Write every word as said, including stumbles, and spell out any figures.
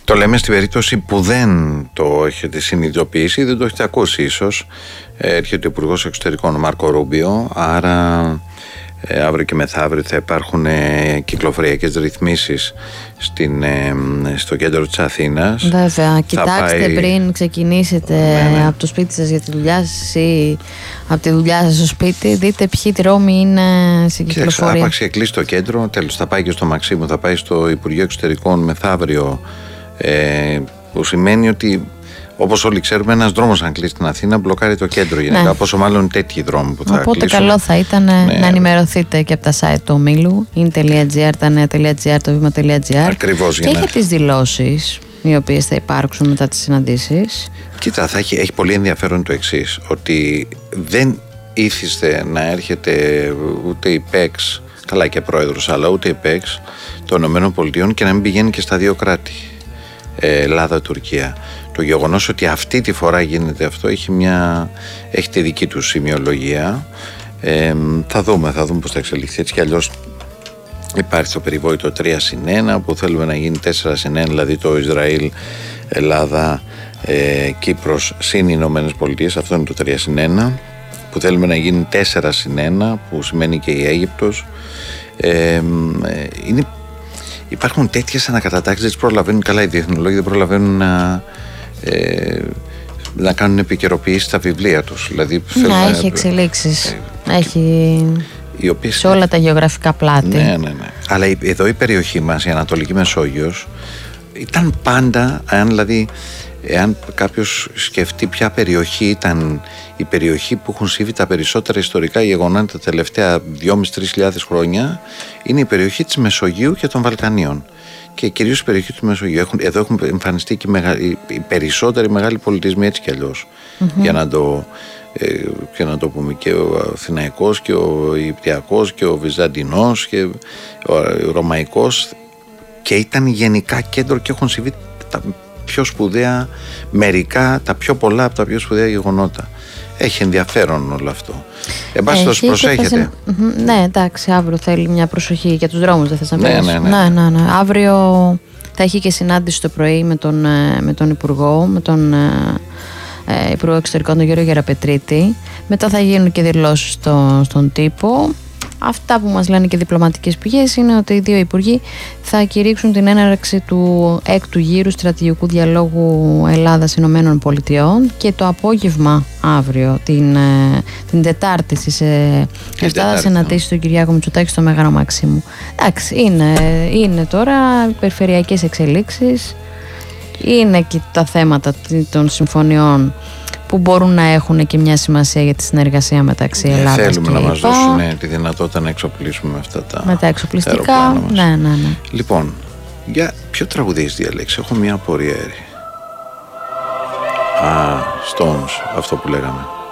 Το λέμε στην περίπτωση που δεν το έχετε συνειδητοποιήσει, δεν το έχετε ακούσει ίσως. Έρχεται ο Υπουργός Εξωτερικών ο Μάρκο Ρούμπιο, άρα ε, αύριο και μεθαύριο θα υπάρχουν ε, κυκλοφοριακές ρυθμίσεις στην, ε, στο κέντρο της Αθήνας. Βέβαια, κοιτάξτε πάει... πριν ξεκινήσετε ναι, ναι. από το σπίτι σας για τη δουλειά σας ή από τη δουλειά σας στο σπίτι, δείτε ποιοι δρόμοι είναι σε κυκλοφορία. Άπαξ και κλείσει το κέντρο, τέλος θα πάει και στο Μαξίμου, θα πάει στο Υπουργείο Εξωτερικών μεθαύριο, ε, που σημαίνει ότι όπως όλοι ξέρουμε, ένας δρόμος αν κλείσει στην Αθήνα μπλοκάρει το κέντρο γενικά. Ναι. Πόσο μάλλον τέτοιοι δρόμοι που θα Οπότε κλείσουν. καλό θα ήταν ναι. να ενημερωθείτε και από τα site του ομίλου in.gr, τα νέα.gr, το βήμα.gr. Ακριβώς. Και για τις δηλώσεις οι οποίες θα υπάρξουν μετά τις συναντήσεις. Κοίτα, θα έχει, έχει πολύ ενδιαφέρον το εξής, ότι δεν ήθιστε να έρχεται ούτε η ΠΕΞ, καλά και πρόεδρος, αλλά ούτε η ΠΕΞ των ΗΠΑ και να μην πηγαίνει και στα δύο κράτη, Ελλάδα-Τουρκία. Το γεγονός ότι αυτή τη φορά γίνεται αυτό έχει, μια, έχει τη δική του σημειολογία. Ε, θα δούμε, θα δούμε πώς θα εξελιχθεί. Έτσι κι αλλιώς υπάρχει το περιβόητο τρία συν ένα που θέλουμε να γίνει τέσσερα συν ένα, δηλαδή το Ισραήλ, Ελλάδα, ε, Κύπρος συν Ηνωμένες Πολιτείες. Αυτό είναι το τρία συν ένα που θέλουμε να γίνει τέσσερα συν ένα, που σημαίνει και η Αίγυπτος. Ε, είναι, υπάρχουν τέτοιες ανακατατάξεις, δεν προλαβαίνουν, καλά οι διεθνολόγοι δεν προλαβαίνουν να, ε, να κάνουν επικαιροποιήσεις στα βιβλία τους. Δηλαδή, να, να έχει εξελίξεις, ε, έχει οι οποίες, σε όλα τα γεωγραφικά πλάτη. Ναι, ναι, ναι. Αλλά εδώ η περιοχή μας, η Ανατολική Μεσόγειος, ήταν πάντα, αν δηλαδή εάν κάποιος σκεφτεί ποια περιοχή ήταν η περιοχή που έχουν συμβεί τα περισσότερα ιστορικά γεγονότα τα τελευταία δυόμισι με τρεις χιλιάδες χρόνια, είναι η περιοχή της Μεσογείου και των Βαλκανίων. Και κυρίως η περιοχή του Μεσογείου. Έχουν, εδώ έχουν εμφανιστεί και οι, μεγα, οι, οι περισσότεροι μεγάλοι πολιτισμοί, έτσι κι αλλιώς. Mm-hmm. Για να το, ε, και να το πούμε, και ο Αθηναϊκός και ο Ιππιακός και ο Βυζαντινός και ο Ρωμαϊκός, και ήταν γενικά κέντρο και έχουν συμβεί τα πιο σπουδαία, μερικά, τα πιο πολλά από τα πιο σπουδαία γεγονότα. Έχει ενδιαφέρον όλο αυτό. Εν πάση περιπτώσει, προσέχετε. Συν... Ναι, εντάξει, αύριο θέλει μια προσοχή για τους δρόμους, δεν θες να πεις. Ναι, ναι, ναι. ναι, ναι, ναι. Αύριο θα έχει και συνάντηση το πρωί με τον, με τον Υπουργό, με τον ε, Υπουργό Εξωτερικών, τον Γιώργο Γεραπετρίτη. Μετά θα γίνουν και δηλώσεις στο, στον τύπο. Αυτά που μας λένε και διπλωματικές πηγές είναι ότι οι δύο υπουργοί θα κηρύξουν την έναρξη του έκτου γύρου στρατηγικού διαλόγου Ελλάδας-Ηνωμένων Πολιτειών και το απόγευμα αύριο, την, την Τετάρτη, στις επτά θα συναντήσει τον Κυριάκο Μητσοτάκη στο Μέγαρο Μαξίμου. Εντάξει, είναι, είναι τώρα περιφερειακές εξελίξεις, είναι και τα θέματα των συμφωνιών που μπορούν να έχουν και μια σημασία για τη συνεργασία μεταξύ Ελλάδας και Θέλουμε να ΕΠΑ. μας δώσουν τη δυνατότητα να εξοπλίσουμε αυτά τα, με τα εξοπλιστικά. Ναι, ναι, ναι. Λοιπόν, για ποιο τραγούδι έχεις διαλέξει? Έχω μια απορία. Α, Stones, αυτό που λέγαμε.